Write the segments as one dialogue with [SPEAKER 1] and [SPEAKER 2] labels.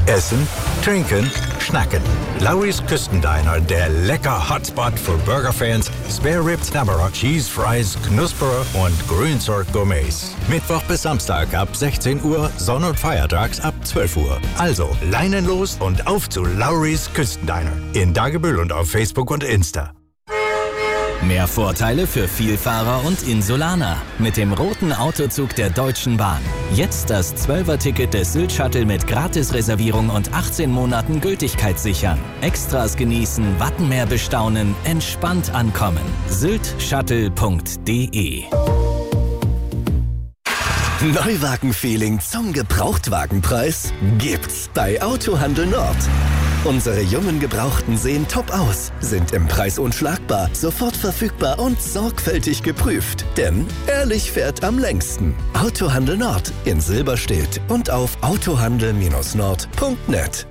[SPEAKER 1] Essen, trinken, schnacken. Lawry's Küstendiner, der lecker Hotspot für Burgerfans, Spare Ribs, Knabberer, Cheese Fries, Knusperer und Grünzeug-Gourmets. Mittwoch bis Samstag ab 16 Uhr, Sonn- und Feiertags ab 12 Uhr. Also Leinen los und auf zu Lawry's Küstendiner. In Dagebüll und auf Facebook und Insta.
[SPEAKER 2] Mehr Vorteile für Vielfahrer und Insulaner mit dem roten Autozug der Deutschen Bahn. Jetzt das 12er-Ticket des Sylt-Shuttle mit Gratisreservierung und 18 Monaten Gültigkeit sichern. Extras genießen, Wattenmeer bestaunen, entspannt ankommen. syltshuttle.de.
[SPEAKER 3] Neuwagen-Feeling zum Gebrauchtwagenpreis gibt's bei Autohandel Nord. Unsere jungen Gebrauchten sehen top aus, sind im Preis unschlagbar, sofort verfügbar und sorgfältig geprüft. Denn ehrlich fährt am längsten. Autohandel Nord in Silberstedt und auf autohandel-nord.net.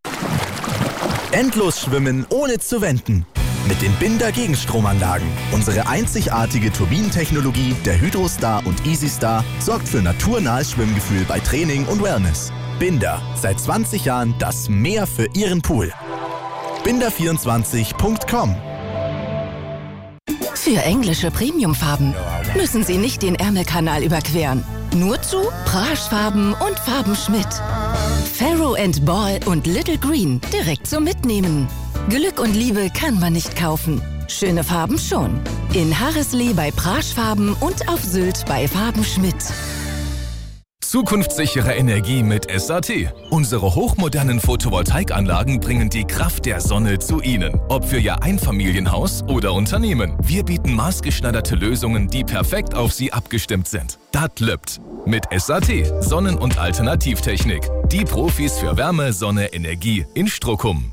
[SPEAKER 4] Endlos schwimmen ohne zu wenden. Mit den Binder Gegenstromanlagen. Unsere einzigartige Turbinentechnologie der Hydrostar und EasyStar sorgt für naturnahes Schwimmgefühl bei Training und Wellness. Binder, seit 20 Jahren das Meer für Ihren Pool. Binder24.com.
[SPEAKER 5] Für englische Premiumfarben müssen Sie nicht den Ärmelkanal überqueren. Nur zu Praschfarben und Farben Schmidt. Farrow & Ball und Little Green direkt zum Mitnehmen. Glück und Liebe kann man nicht kaufen. Schöne Farben schon. In Harreslee bei Praschfarben und auf Sylt bei Farben Schmidt.
[SPEAKER 6] Zukunftssichere Energie mit SAT. Unsere hochmodernen Photovoltaikanlagen bringen die Kraft der Sonne zu Ihnen. Ob für Ihr Einfamilienhaus oder Unternehmen. Wir bieten maßgeschneiderte Lösungen, die perfekt auf Sie abgestimmt sind. Das lübt. Mit SAT, Sonnen- und Alternativtechnik. Die Profis für Wärme, Sonne, Energie in Strockum.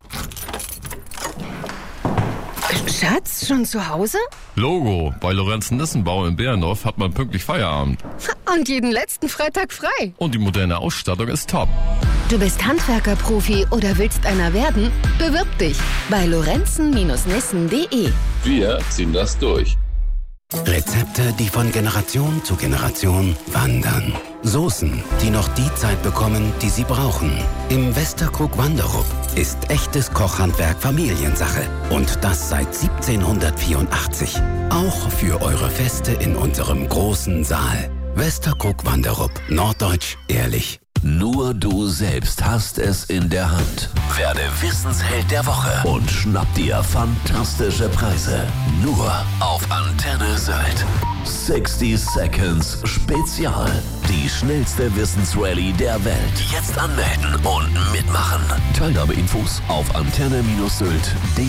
[SPEAKER 7] Schatz, schon zu Hause?
[SPEAKER 8] Logo, bei Lorenz Nissenbau in Behrendorf hat man pünktlich Feierabend.
[SPEAKER 7] Und jeden letzten Freitag frei.
[SPEAKER 8] Und die moderne Ausstattung ist top.
[SPEAKER 7] Du bist Handwerker-Profi oder willst einer werden? Bewirb dich bei lorenzen-nissen.de.
[SPEAKER 9] Wir ziehen das durch.
[SPEAKER 10] Rezepte, die von Generation zu Generation wandern. Soßen, die noch die Zeit bekommen, die sie brauchen. Im Westerkrug Wanderup ist echtes Kochhandwerk Familiensache. Und das seit 1784. Auch für eure Feste in unserem großen Saal. Westerkrug Wanderup. Norddeutsch ehrlich.
[SPEAKER 11] Nur du selbst hast es in der Hand. Werde Wissensheld der Woche und schnapp dir fantastische Preise. Nur auf Antenne Sylt. 60 Seconds Spezial. Die schnellste Wissensrallye der Welt. Jetzt anmelden und mitmachen. Teilnahmeinfos auf antenne-sylt.de.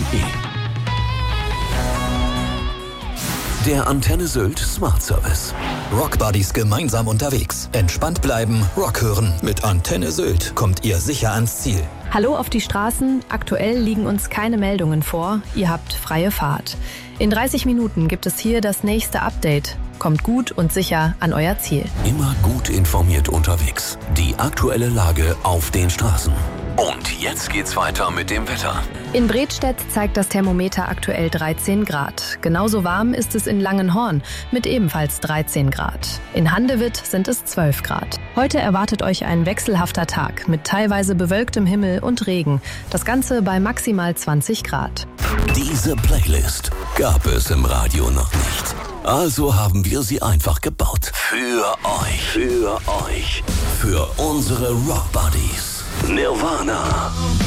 [SPEAKER 11] Der Antenne Sylt Smart Service.
[SPEAKER 12] Rockbuddies gemeinsam unterwegs. Entspannt bleiben, Rock hören. Mit Antenne Sylt kommt ihr sicher ans Ziel.
[SPEAKER 13] Hallo auf die Straßen. Aktuell liegen uns keine Meldungen vor. Ihr habt freie Fahrt. In 30 Minuten gibt es hier das nächste Update. Kommt gut und sicher an euer Ziel.
[SPEAKER 11] Immer gut informiert unterwegs. Die aktuelle Lage auf den Straßen. Und jetzt geht's weiter mit dem Wetter.
[SPEAKER 13] In Bredstedt zeigt das Thermometer aktuell 13 Grad. Genauso warm ist es in Langenhorn mit ebenfalls 13 Grad. In Handewitt sind es 12 Grad. Heute erwartet euch ein wechselhafter Tag mit teilweise bewölktem Himmel und Regen. Das Ganze bei maximal 20 Grad.
[SPEAKER 11] Diese Playlist gab es im Radio noch nicht. Also haben wir sie einfach gebaut. Für euch. Für euch. Für unsere Rockbuddies. Nirvana.